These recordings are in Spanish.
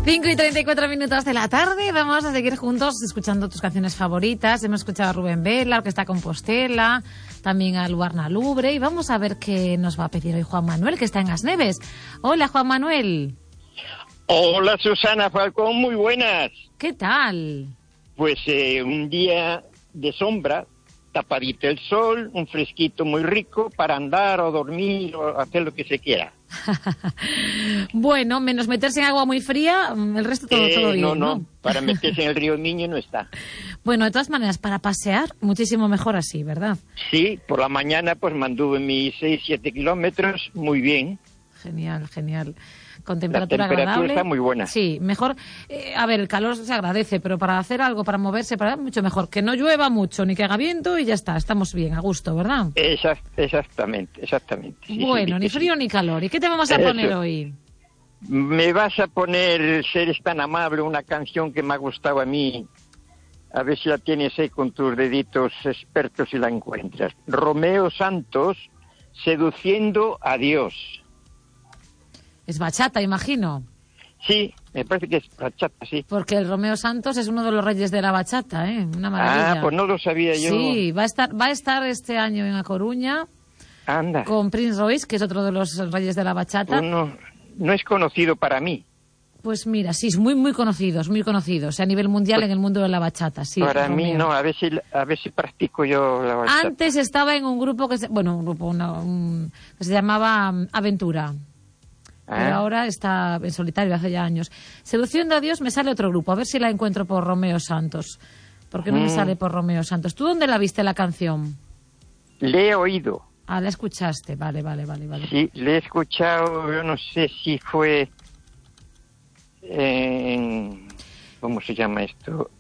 5:34 de la tarde, vamos a seguir juntos escuchando tus canciones favoritas. Hemos escuchado a Rubén Vela, que está Compostela, también a Luarna Lubre, y vamos a ver qué nos va a pedir hoy Juan Manuel, que está en Asneves. Hola, Juan Manuel. Hola, Susana Falcón, muy buenas. ¿Qué tal? Pues un día de sombra, tapadito el sol, un fresquito muy rico para andar o dormir o hacer lo que se quiera. Bueno, menos meterse en agua muy fría, el resto todo bien, No, para meterse en el río Miño no está. Bueno, de todas maneras, para pasear, muchísimo mejor así, ¿verdad? Sí, por la mañana pues mantuve mis 6-7 kilómetros, muy bien. Genial, genial. Con temperatura agradable. La temperatura agradable. Está muy buena. Sí, mejor. A ver, el calor se agradece, pero para hacer algo, para moverse, mucho mejor. Que no llueva mucho, ni que haga viento y ya está. Estamos bien, a gusto, ¿verdad? Exactamente. Sí, bueno, sí, ni frío ni calor. ¿Y qué te vamos a poner hoy? Me vas a poner, si eres tan amable, una canción que me ha gustado a mí. A ver si la tienes ahí con tus deditos expertos y la encuentras. Romeo Santos, Seduciendo a Dios. Es bachata, imagino. Sí, me parece que es bachata, sí. Porque el Romeo Santos es uno de los reyes de la bachata, ¿eh? Una maravilla. Ah, pues no lo sabía yo. Sí, va a estar este año en A Coruña. Anda. Con Prince Royce, que es otro de los reyes de la bachata. No es conocido para mí. Pues mira, sí, es muy conocidos, a nivel mundial en el mundo de la bachata, sí. Para Romeo. mí no, a ver si practico yo la bachata. Antes estaba en un grupo que se llamaba Aventura. Pero ahora está en solitario hace ya años. Seduciendo a Dios me sale otro grupo, a ver si la encuentro por Romeo Santos. Porque no me sale por Romeo Santos. ¿Tú dónde la viste la canción? Le he oído. Ah, la escuchaste, vale. Sí, le he escuchado, yo no sé si fue en... ¿Cómo se llama esto?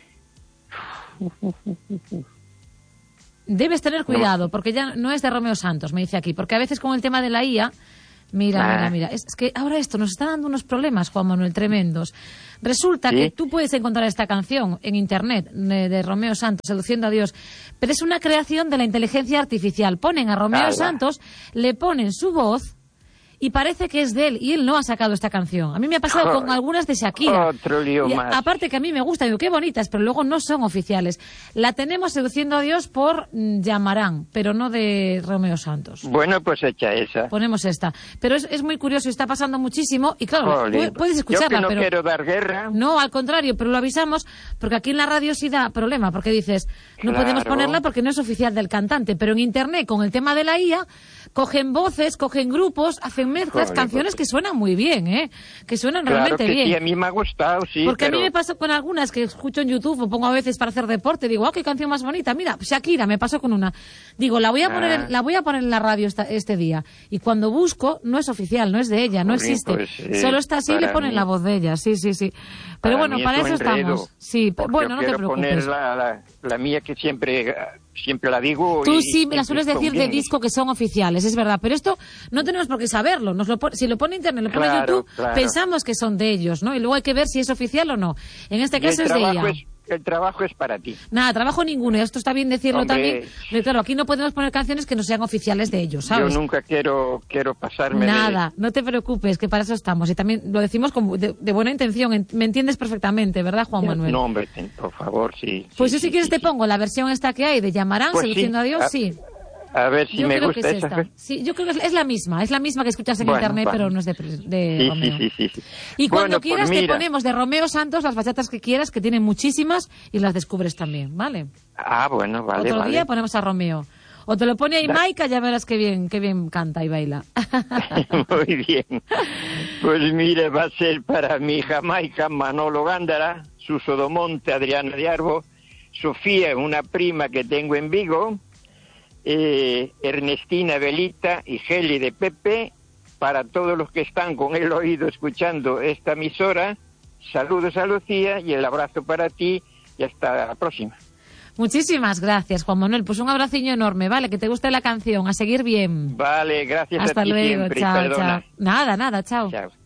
Debes tener cuidado, porque ya no es de Romeo Santos, me dice aquí, porque a veces con el tema de la IA... Mira. Es que ahora esto nos está dando unos problemas, Juan Manuel, tremendos. Resulta que tú puedes encontrar esta canción en internet de Romeo Santos, Seduciendo a Dios, pero es una creación de la inteligencia artificial. Ponen a Romeo Santos, le ponen su voz y parece que es de él, y él no ha sacado esta canción. A mí me ha pasado con algunas de Shakira. Otro lío más. Aparte que a mí me gustan, digo, qué bonitas, pero luego no son oficiales. La tenemos Seduciendo a Dios por Llamarán, pero no de Romeo Santos. Bueno, pues echa esa. Ponemos esta. Pero es muy curioso, está pasando muchísimo, y claro, puedes escucharla, yo que no pero... quiero dar guerra. No, al contrario, pero lo avisamos, porque aquí en la radio sí da problema, porque dices, no podemos ponerla porque no es oficial del cantante, pero en internet, con el tema de la IA, cogen voces, cogen grupos, hacen mezclas, canciones que suenan muy bien, que suenan realmente bien. Sí, a mí me ha gustado, sí. Porque a mí me pasó con algunas que escucho en YouTube o pongo a veces para hacer deporte, digo, qué canción más bonita, mira, Shakira, me pasó con una. Digo, la voy a poner en la radio este día. Y cuando busco, no es oficial, no es de ella, no existe. Pues, solo está así y le ponen la voz de ella, sí. Pero bueno, para eso estamos. Sí, bueno, no te preocupes. Poner la mía que siempre la digo. Tú sí me la sueles decir de disco que son oficiales, es verdad, pero esto no tenemos por qué saberlo. Si lo pone internet, lo pone YouTube, pensamos que son de ellos, ¿no? Y luego hay que ver si es oficial o no. En este caso es de ella. El trabajo es para ti. Nada, trabajo ninguno. Esto está bien decirlo también. Pero claro, aquí no podemos poner canciones que no sean oficiales de ellos, ¿sabes? Yo nunca quiero pasarme. Nada, no te preocupes, que para eso estamos. Y también lo decimos de buena intención. Me entiendes perfectamente, ¿verdad, Juan Manuel? No, hombre, por favor, sí. Pues yo si quieres te pongo la versión esta que hay de Llamarán, pues Seduciendo a Dios, sí. A ver si me gusta esa. Sí, yo creo que es la misma que escuchas en internet, pero no es de Romeo. Sí. Y cuando quieras te ponemos de Romeo Santos las bachatas que quieras, que tienen muchísimas, y las descubres también, ¿vale? Ah, bueno, vale. Otro día ponemos a Romeo. O te lo pone ahí Maika, ya verás qué bien canta y baila. Muy bien. Pues mire, va a ser para mi hija Maika, Manolo Gándara, Suso Domonte, Adriana de Arbo, Sofía, una prima que tengo en Vigo, Ernestina Belita y Geli de Pepe, para todos los que están con el oído escuchando esta emisora. Saludos a Lucía y el abrazo para ti y hasta la próxima. Muchísimas gracias, Juan Manuel. Pues un abraciño enorme, ¿vale? Que te guste la canción. A seguir bien. Vale, gracias hasta a ti luego, siempre. chao, Perdona. chao. Nada, chao. Chao.